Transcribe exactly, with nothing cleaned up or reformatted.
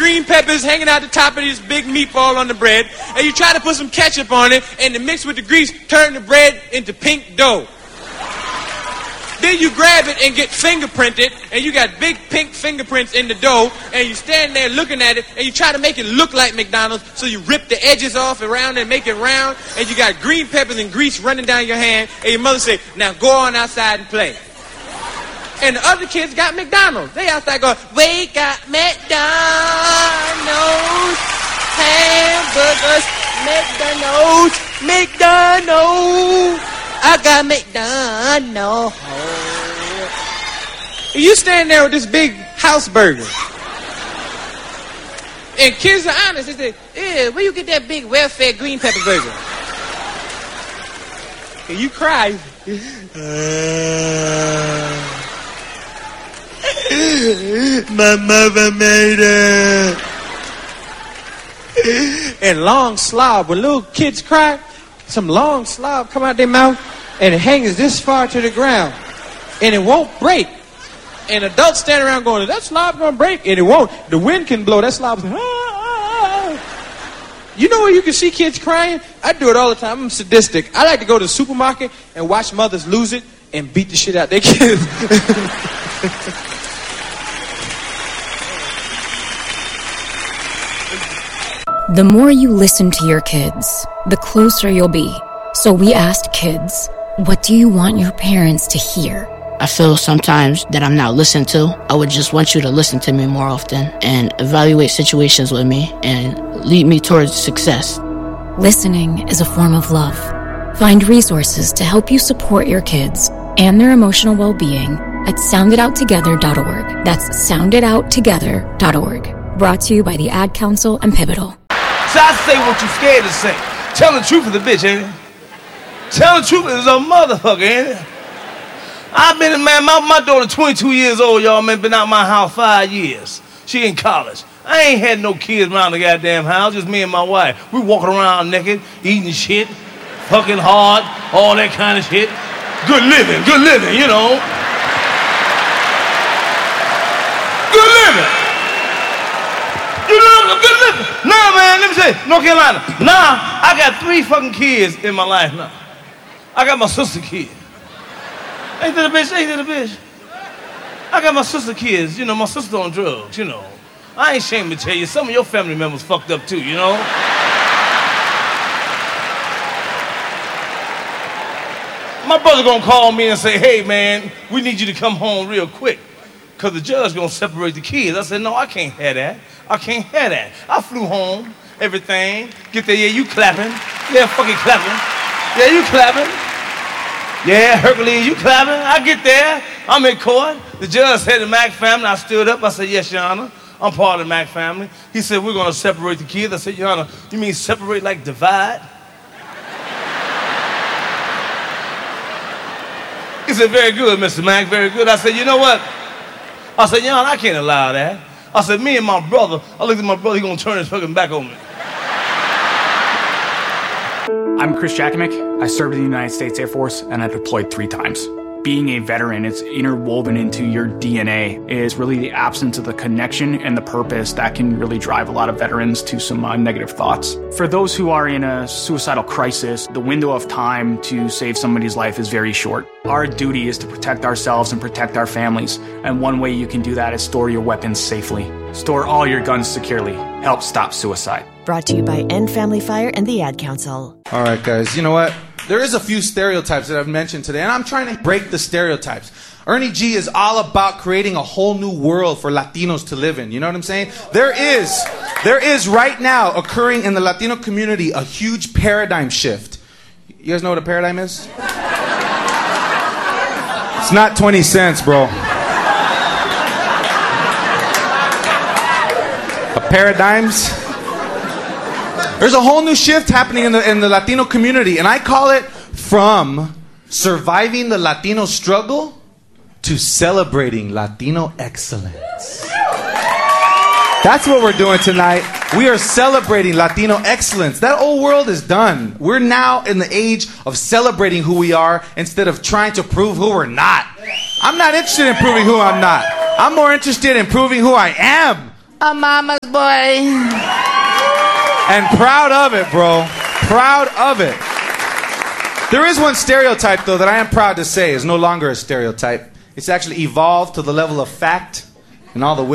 green peppers hanging out the top of this big meatball on the bread, and you try to put some ketchup on it, and the mix with the grease turn the bread into pink dough. Then you grab it and get fingerprinted, and you got big pink fingerprints in the dough, and you stand there looking at it, and you try to make it look like McDonald's, so you rip the edges off around and make it round, and you got green peppers and grease running down your hand, and your mother say, now go on outside and play. And the other kids got McDonald's. They outside going, we got McDonald's, hamburgers, McDonald's, McDonald's. I got McDonald's. You stand there with this big house burger. And kids are honest. They say, yeah, where you get that big welfare green pepper burger? And you cry. Uh, my mother made it. And long slob. When little kids cry, some long slob come out their mouth, and it hangs this far to the ground, and it won't break. And adults stand around going, is that slob gonna break? And it won't. The wind can blow. That slob's ah, ah, ah. You know where you can see kids crying? I do it all the time. I'm sadistic. I like to go to the supermarket and watch mothers lose it and beat the shit out their kids. The more you listen to your kids, the closer you'll be. So we asked kids, what do you want your parents to hear? I feel sometimes that I'm not listened to. I would just want you to listen to me more often and evaluate situations with me and lead me towards success. Listening is a form of love. Find resources to help you support your kids and their emotional well-being at sound it out together dot org. That's sound it out together dot org. Brought to you by the Ad Council and Pivotal. So I say what you scared to say. Tell the truth of the bitch, ain't it? Tell the truth is a motherfucker, ain't it? I've been, man, my, my daughter twenty-two years old, y'all, man, been out my house five years. She in college. I ain't had no kids around the goddamn house, just me and my wife. We walking around naked, eating shit, fucking hard, all that kind of shit. Good living, good living, you know. Good living. You know, good living. Nah, man, let me say, North Carolina. Nah, I got three fucking kids in my life now. I got my sister kid. Ain't that a bitch? Ain't that a bitch? I got my sister kids. You know, my sister on drugs, you know. I ain't ashamed to tell you, some of your family members fucked up too, you know? My brother gonna call me and say, hey, man, we need you to come home real quick, because the judge gonna separate the kids. I said, no, I can't have that. I can't have that. I flew home, everything. Get there, yeah, you clapping. Yeah, fucking clapping. Yeah, you clapping. Yeah, Hercules, you clapping. I get there. I'm in court. The judge said the Mack family. I stood up. I said, yes, Your Honor. I'm part of the Mack family. He said, we're going to separate the kids. I said, Your Honor, you mean separate like divide? He said, very good, Mister Mack, very good. I said, you know what? I said, Your Honor, I can't allow that. I said, me and my brother, I looked at my brother, he's going to turn his fucking back on me. I'm Chris Jakovic. I served in the United States Air Force, and I deployed three times. Being a veteran, it's interwoven into your D N A, is really the absence of the connection and the purpose that can really drive a lot of veterans to some uh, negative thoughts. For those who are in a suicidal crisis, the window of time to save somebody's life is very short. Our duty is to protect ourselves and protect our families, and one way you can do that is store your weapons safely. Store all your guns securely. Help stop suicide. Brought to you by End Family Fire and the Ad Council. All right, guys, you know what? There is a few stereotypes that I've mentioned today, and I'm trying to break the stereotypes. Ernie G is all about creating a whole new world for Latinos to live in. You know what I'm saying? There is, there is right now occurring in the Latino community a huge paradigm shift. You guys know what a paradigm is? It's not twenty cents, bro. A paradigms. There's a whole new shift happening in the in the Latino community, and I call it from surviving the Latino struggle to celebrating Latino excellence. That's what we're doing tonight. We are celebrating Latino excellence. That old world is done. We're now in the age of celebrating who we are instead of trying to prove who we're not. I'm not interested in proving who I'm not. I'm more interested in proving who I am. A mama's boy. And proud of it, bro. Proud of it. There is one stereotype, though, that I am proud to say is no longer a stereotype. It's actually evolved to the level of fact, and all the